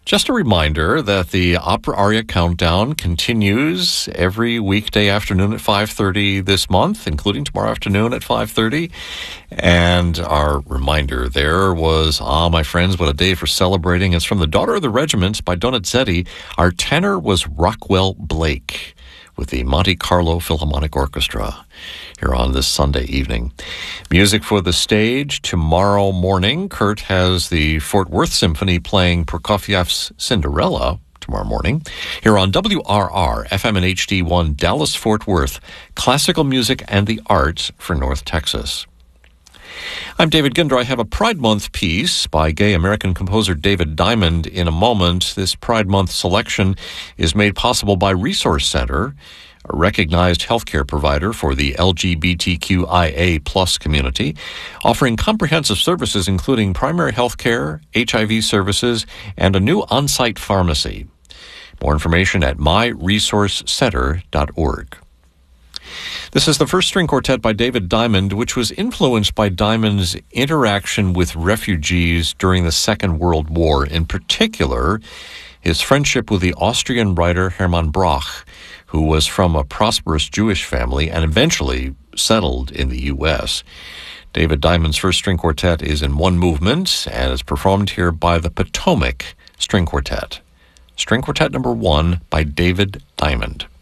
Just a reminder that the Opera Aria Countdown continues every weekday afternoon at 5:30 this month, including tomorrow afternoon at 5:30. And our reminder there was, my friends, what a day for celebrating. It's from The Daughter of the Regiment by Donizetti. Our tenor was Rockwell Blake with the Monte Carlo Philharmonic Orchestra here on this Sunday evening. Music for the stage tomorrow morning. Kurt has the Fort Worth Symphony playing Prokofiev's Cinderella tomorrow morning. Here on WRR, FM and HD1, Dallas-Fort Worth, classical music and the arts for North Texas. I'm David Ginder. I have a Pride Month piece by gay American composer David Diamond in a moment. This Pride Month selection is made possible by Resource Center, a recognized healthcare provider for the LGBTQIA plus community, offering comprehensive services including primary health care, HIV services, and a new on-site pharmacy. More information at myresourcecenter.org. This is the first string quartet by David Diamond, which was influenced by Diamond's interaction with refugees during the Second World War, in particular, his friendship with the Austrian writer Hermann Broch, who was from a prosperous Jewish family and eventually settled in the U.S. David Diamond's first string quartet is in one movement and is performed here by the Potomac String Quartet. String Quartet number 1 by David Diamond.